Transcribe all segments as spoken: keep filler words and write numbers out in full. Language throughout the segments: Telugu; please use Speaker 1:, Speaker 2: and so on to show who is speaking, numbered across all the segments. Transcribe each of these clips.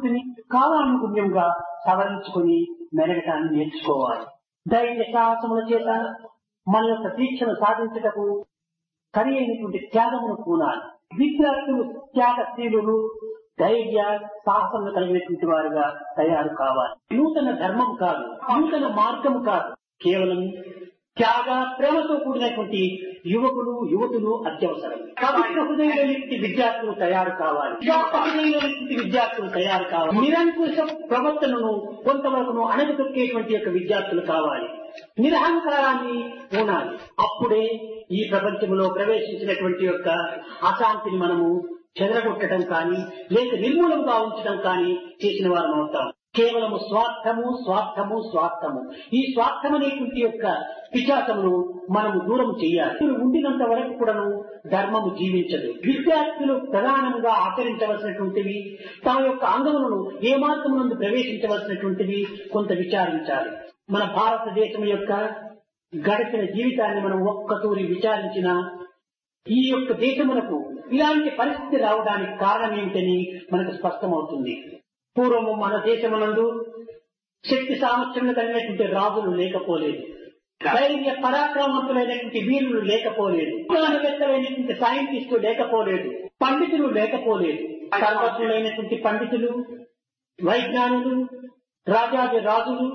Speaker 1: సంస్కృతిని కాలానుగుణ్యంగా సవరించుకుని మెరగటాన్ని నేర్చుకోవాలి. ధైర్య సాహసముల చేత మన యొక్క దీక్షను సాధించటకు సరి అయినటువంటి త్యాగమును పూనాలి. విద్యార్థులు త్యాగశీలులు, ధైర్య సాహసములు కలిగినటువంటి వారుగా తయారు కావాలి. నూతన ధర్మం కాదు, నూతన మార్గం కాదు, కేవలం త్యాగ ప్రేమతో కూడినటువంటి యువకులు యువతులు అత్యవసరం. పవిత్ర హృదయులైనటువంటి విద్యార్థులు తయారు కావాలి. హృదయులైనటువంటి విద్యార్థులు తయారు కావాలి. నిరంకుశ ప్రవర్తనను కొంతవరకు అణగదొక్కేటువంటి యొక్క విద్యార్థులు కావాలి. నిరహంకారాన్ని ఉండాలి. అప్పుడే ఈ ప్రపంచంలో ప్రవేశించినటువంటి యొక్క అశాంతిని మనము చెదరగొట్టడం కానీ లేక నిర్మూలంగా ఉంచడం కానీ చేసిన వారం అవుతాం. కేవలము స్వార్థము స్వార్థము స్వార్థము ఈ స్వార్థం అనేటువంటి యొక్క పిశాచమును మనము దూరం చేయాలి. ఉండినంత వరకు కూడాను ధర్మము జీవించదు. విద్యార్థులు ప్రధానంగా ఆచరించవలసినటువంటివి, తమ యొక్క అంగములను ఏ మార్గమునందు ప్రవేశించవలసినటువంటివి కొంత విచారించాలి. మన భారతదేశం యొక్క గడిచిన జీవితాన్ని మనం ఒక్కతూరి విచారించిన ఈ యొక్క దేశమునకు ఇలాంటి పరిస్థితి రావడానికి కారణం ఏమిటని మనకు స్పష్టమవుతుంది. పూర్వము మన దేశమునందు శక్తి సామర్థ్యం కలిగినటువంటి రాజులు లేకపోలేదు, ధైర్య పరాక్రమవంతులైనటువంటి వీరులు లేకపోలేదు, జ్ఞానవేత్తలైనటువంటి సైంటిస్టులు లేకపోలేదు, పండితులు లేకపోలేదు. సర్వజ్ఞులైనటువంటి పండితులు, వైజ్ఞానులు, రాజాది రాజులు,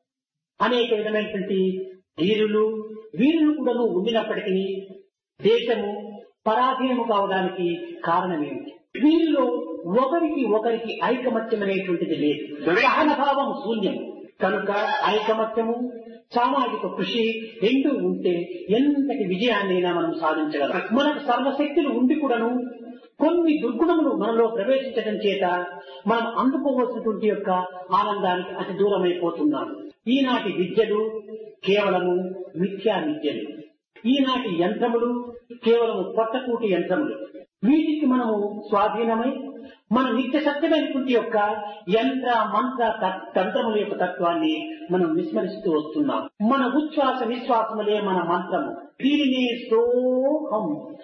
Speaker 1: అనేక విధమైనటువంటి ధీరులు వీరులు కూడా ఉండినప్పటికీ దేశము పరాధీనము కావడానికి కారణమేమిటి? వీరిలో ఒకరికి ఒకరికి ఐకమత్యం అనేటువంటిది లేదు. సహనభావం శూన్యం. కనుక ఐకమత్యము, సామాజిక కృషి రెండు ఉంటే ఎంతటి విజయాన్నైనా మనం సాధించగలం. మనకు సర్వశక్తులు ఉండి కూడాను కొన్ని దుర్గుణములు మనలో ప్రవేశించడం చేత మనం అందుకోవలసినటువంటి యొక్క ఆనందానికి అతి దూరమైపోతున్నాం. ఈనాటి విద్యలు కేవలము మిథ్యా విద్యలు. ఈనాటి యంత్రములు కేవలము పొట్టకూటి యంత్రములు. వీటికి మనము స్వాధీనమై మన నిత్య సత్యమైనటువంటి యొక్క యంత్ర మంత్ర తంత్రముల యొక్క తత్వాన్ని మనం విస్మరిస్తూ వస్తున్నాం. మన ఉచ్ఛ్వాస నిశ్వాసములే మన మంత్రము. దీనినే సోహం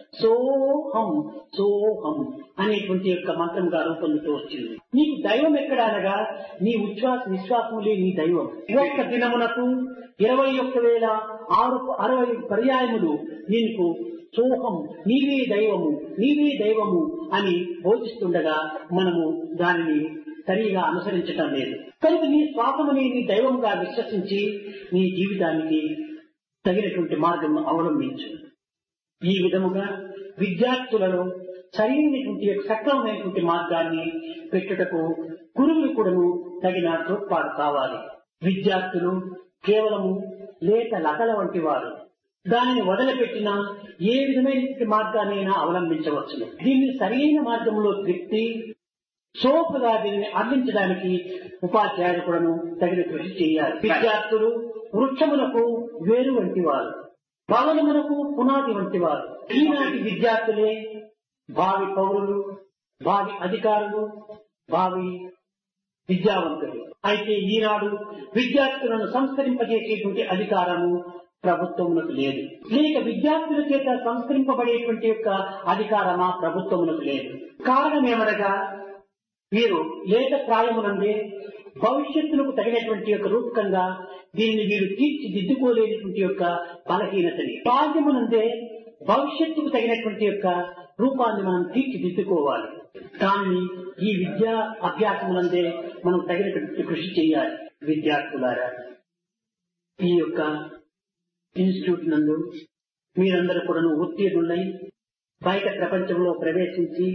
Speaker 1: సోహం సోహం అనేటువంటి యొక్క మంత్రంగా రూపొందుతూ వచ్చింది. నీకు దైవం ఎక్కడ అనగా నీ ఉచ్ఛ్వాస నిశ్వాసములే నీ దైవం. ఒక్క దినమునకు ఇరవై ఒక్క వేల ఆరు అరవై పర్యాయములు నీకు సోహం నీవే దైవము నీవే దైవము అని బోధిస్తుండగా మనము దానిని సరిగా అనుసరించటం లేదు. కనుక నీ శ్వాసమనే నీ దైవంగా విశ్వసించి నీ జీవితానికి తగినటువంటి మార్గం అవలంబించు. ఈ విధముగా విద్యార్థులలో సరైనటువంటి సక్రమమైనటువంటి మార్గాన్ని పెట్టుటకు గురువులు కూడాను తగిన తోడ్పాటు కావాలి. విద్యార్థులు కేవలము లేత లతల వంటి వారు. దానిని వదిలిపెట్టినా ఏ విధమైన మార్గాన్నైనా అవలంబించవచ్చును. దీన్ని సరైన మార్గంలో త్రిప్తి సోపుగా దీనిని అందించడానికి ఉపాధ్యాయులు కూడాను తగిన కృషి చేయాలి. విద్యార్థులు వృక్షములకు వేరు వంటి వారు, భవనములకు పునాది వంటి వారు. ఈనాటి విద్యార్థులే భావి పౌరులు, భావి అధికారులు, భావి విద్యావంతులు. అయితే ఈనాడు విద్యార్థులను సంస్కరింపజేసేటువంటి అధికారము ప్రభుత్వమునకు లేదు, లేక విద్యార్థుల చేత సంస్కరింపబడేటువంటి యొక్క అధికారమా ప్రభుత్వమునకు లేదు. కారణం ఏమనగా వీరు లేక ప్రాయమునందే భవిష్యత్తులకు తగినటువంటి యొక్క రూపకంగా దీనిని వీరు తీర్చిదిద్దుకోలేనటువంటి యొక్క బలహీనతని, బాల్యమునందే భవిష్యత్తుకు తగినటువంటి యొక్క రూపాన్ని మనం తీర్చిదిద్దుకోవాలి. దాన్ని ఈ విద్యా అభ్యాసమునందే మనం తగినటువంటి కృషి చేయాలి. విద్యార్థులారా, ఈ యొక్క ఇన్స్టిట్యూట్ నందు మీరందరూ కూడా ఉత్తీర్ణులై బయట ప్రపంచంలో ప్రవేశించి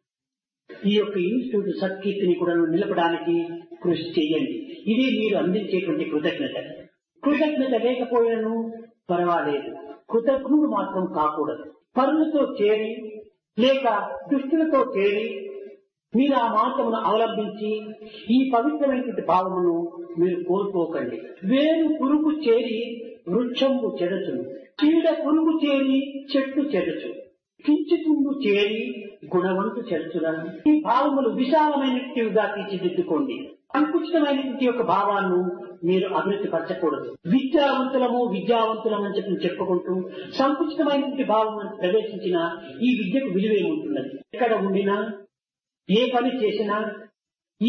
Speaker 1: ఈ యొక్క ఇన్స్టిట్యూట్ సత్కీర్తిని కూడా నిలపడానికి కృషి చేయండి. ఇది మీరు అందించేటువంటి కృతజ్ఞత. కృతజ్ఞత లేకపోయినను పర్వాలేదు, కృతజ్ఞుడు మాత్రం కాకూడదు. పరులతో చేరి లేక దుష్టులతో చేరి మీరు ఆ మార్గమును అవలంబించి ఈ పవిత్రమైనటువంటి భావమును మీరు కోల్పోకండి. వేరు పురుగు చేరి వృక్షంబు చెరచును, చీడ పురుగు చేరి చెట్టు చెరచు, కించుతుండు చేరి గుణవంతు చెరచులను. ఈ భావములు విశాలమైనట్టుగా తీర్చిదిద్దుకోండి. సంకుచితమైనటువంటి యొక్క భావాలను మీరు అభివృద్ధి పరచకూడదు. విద్యావంతులము విద్యావంతులమని చెప్పి చెప్పుకుంటూ సంకుచితమైనటువంటి భావం ప్రవేశించిన ఈ విద్యకు విలువేముంటున్నది? ఎక్కడ ఉండినా ఏ పని చేసినా